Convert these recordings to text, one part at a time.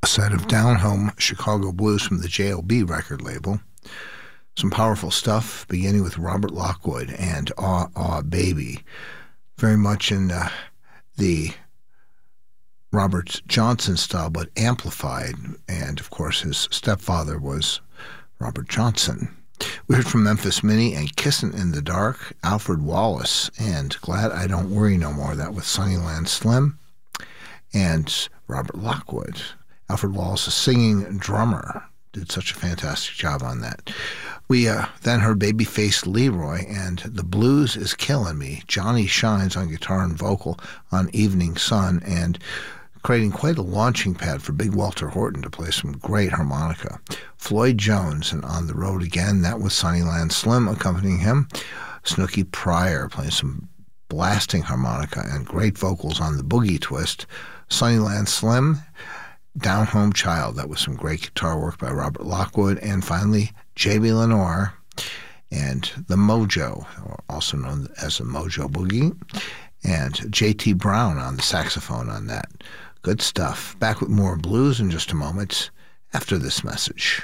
set of down-home Chicago blues from the J.O.B. record label. Some powerful stuff, beginning with Robert Lockwood and Aw, Aw, Baby. Very much in the Robert Johnson style, but amplified. And, of course, his stepfather was Robert Johnson. We heard from Memphis Minnie and Kissin' in the Dark, Alfred Wallace, and Glad I Don't Worry No More, that with Sunnyland Slim, and Robert Lockwood. Alfred Wallace, a singing drummer, did such a fantastic job on that. We then heard Babyface Leroy and The Blues Is Killin' Me. Johnny Shines on guitar and vocal on Evening Sun, and creating quite a launching pad for Big Walter Horton to play some great harmonica. Floyd Jones and On the Road Again, that with Sunnyland Slim accompanying him. Snooky Pryor playing some blasting harmonica and great vocals on the Boogie Twist. Sunnyland Slim, Down Home Child, that was some great guitar work by Robert Lockwood. And finally, J.B. Lenoir and the Mojo, also known as the Mojo Boogie, and J.T. Brown on the saxophone on that. Good stuff. Back with more blues in just a moment after this message.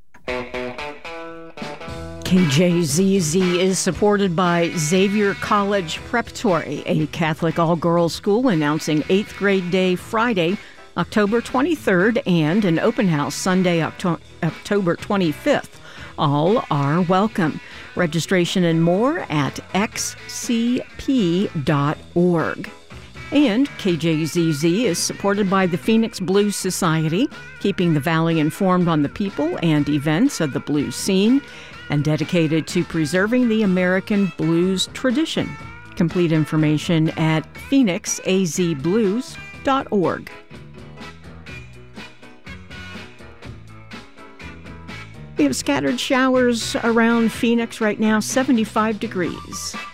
KJZZ is supported by Xavier College Preparatory, a Catholic all-girls school, announcing 8th grade day Friday, October 23rd, and an open house Sunday, October 25th. All are welcome. Registration and more at xcp.org. And KJZZ is supported by the Phoenix Blues Society, keeping the Valley informed on the people and events of the blues scene, and dedicated to preserving the American blues tradition. Complete information at phoenixazblues.org. We have scattered showers around Phoenix right now, 75 degrees.